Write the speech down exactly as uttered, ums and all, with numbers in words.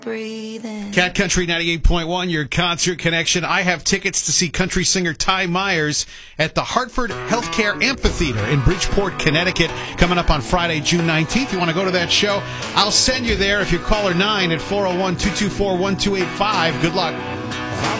breathing. Cat Country ninety-eight point one, your concert connection. I have tickets to see country singer Ty Myers at the Hartford Healthcare Amphitheater in Bridgeport, Connecticut, coming up on Friday, June nineteenth. You want to go to that show? I'll send you there if you call her nine at four oh one, two two four, one two eight five. Good luck.